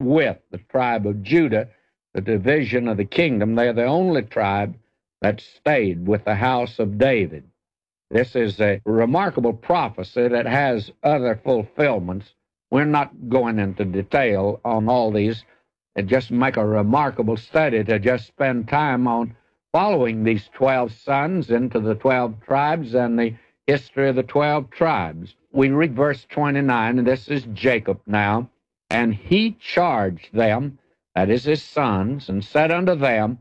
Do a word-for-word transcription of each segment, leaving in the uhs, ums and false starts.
with the tribe of Judah, the division of the kingdom. They're the only tribe that stayed with the house of David. This is a remarkable prophecy that has other fulfillments. We're not going into detail on all these. It just make a remarkable study to just spend time on following these twelve sons into the twelve tribes and the history of the twelve tribes. We read verse twenty-nine, and this is Jacob now. And he charged them, that is his sons, and said unto them,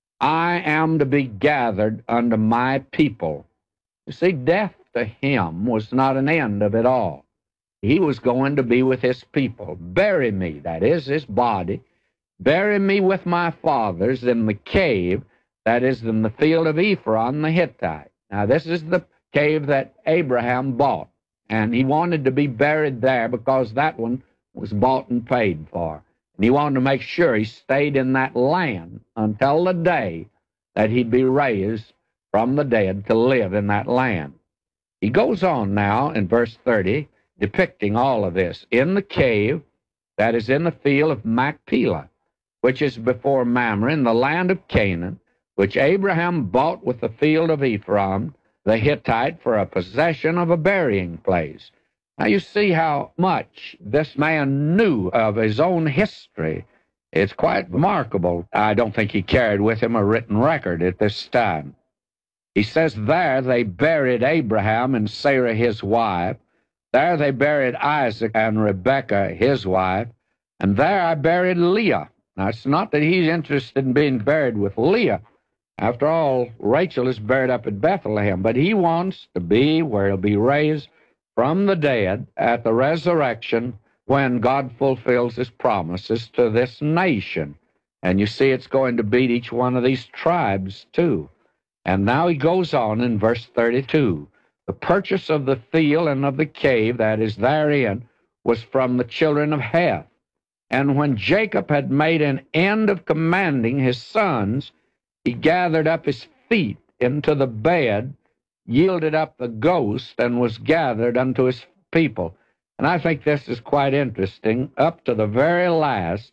I am to be gathered unto my people. You see, death to him was not an end of it all. He was going to be with his people. Bury me, that is his body. Bury me with my fathers in the cave, that is in the field of Ephron the Hittite. Now, this is the cave that Abraham bought, and he wanted to be buried there because that one was bought and paid for. And he wanted to make sure he stayed in that land until the day that he'd be raised from the dead to live in that land. He goes on now in verse thirty, depicting all of this. In the cave that is in the field of Machpelah, which is before Mamre, in the land of Canaan, which Abraham bought with the field of Ephron, the Hittite, for a possession of a burying place. Now you see how much this man knew of his own history. It's quite remarkable. I don't think he carried with him a written record at this time. He says, there they buried Abraham and Sarah his wife. There they buried Isaac and Rebekah his wife. And there I buried Leah. Now, it's not that he's interested in being buried with Leah. After all, Rachel is buried up at Bethlehem, but he wants to be where he'll be raised from the dead at the resurrection when God fulfills his promises to this nation. And you see, it's going to beat each one of these tribes, too. And now he goes on in verse thirty-two. The purchase of the field and of the cave that is therein was from the children of Heth. And when Jacob had made an end of commanding his sons, he gathered up his feet into the bed, yielded up the ghost, and was gathered unto his people. And I think this is quite interesting. Up to the very last,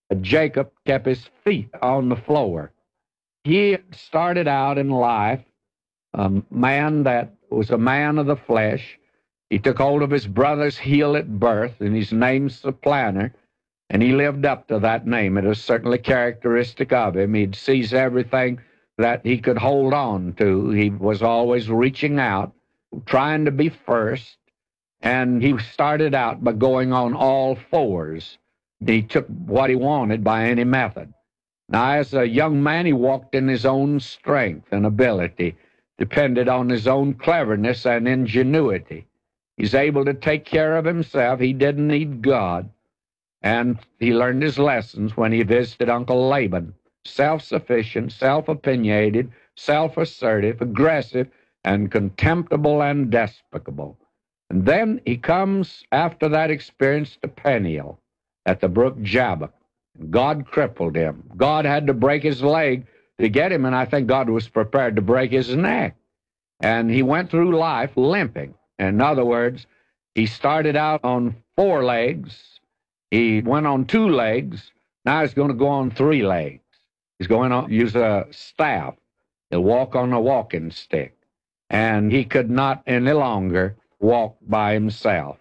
Jacob kept his feet on the floor. He started out in life a man that was a man of the flesh. He took hold of his brother's heel at birth, and his name's Supplanter, and he lived up to that name. It was certainly characteristic of him. He'd seize everything that he could hold on to. He was always reaching out, trying to be first, and he started out by going on all fours. He took what he wanted by any method. Now, as a young man, he walked in his own strength and ability, depended on his own cleverness and ingenuity. He's able to take care of himself. He didn't need God. And he learned his lessons when he visited Uncle Laban. Self-sufficient, self-opinionated, self-assertive, aggressive, and contemptible and despicable. And then he comes, after that experience, to Peniel at the brook Jabbok. God crippled him. God had to break his leg to get him, and I think God was prepared to break his neck. And he went through life limping. In other words, he started out on four legs. He went on two legs. Now he's going to go on three legs. He's going to use a staff. He'll walk on a walking stick. And he could not any longer walk by himself.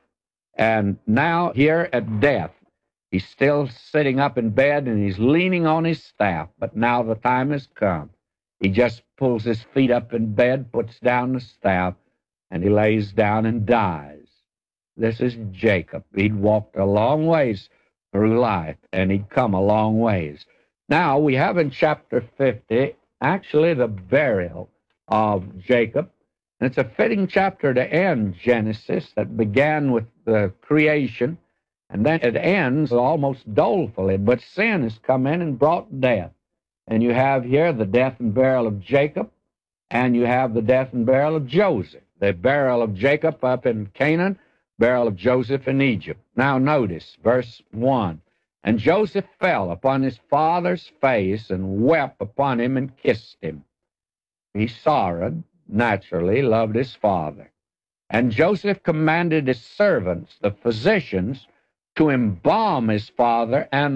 And now here at death, he's still sitting up in bed and he's leaning on his staff. But now the time has come. He just pulls his feet up in bed, puts down the staff, and he lays down and dies. This is Jacob. He'd walked a long ways through life, and he'd come a long ways. Now, we have in chapter fifty, actually the burial of Jacob. And it's a fitting chapter to end Genesis that began with the creation, and then it ends almost dolefully. But sin has come in and brought death. And you have here the death and burial of Jacob, and you have the death and burial of Joseph. The burial of Jacob up in Canaan, burial of Joseph in Egypt. Now notice verse one. And Joseph fell upon his father's face and wept upon him and kissed him. He sorrowed, naturally, loved his father. And Joseph commanded his servants, the physicians, to embalm his father and